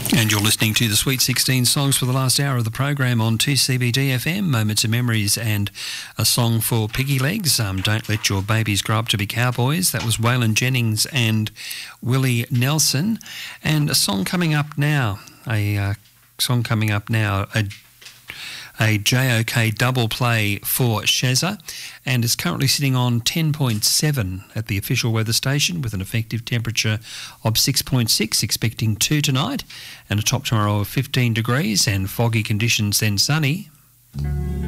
And you're listening to the Sweet 16 songs for the last hour of the program on 2CBD FM, Moments of Memories, and a song for Piggy Legs, Don't Let Your Babies Grow Up to Be Cowboys. That was Waylon Jennings and Willie Nelson. And a song coming up now, a JOK double play for Shezza, and is currently sitting on 10.7 at the official weather station with an effective temperature of 6.6, expecting 2 tonight, and a top tomorrow of 15 degrees and foggy conditions, then sunny.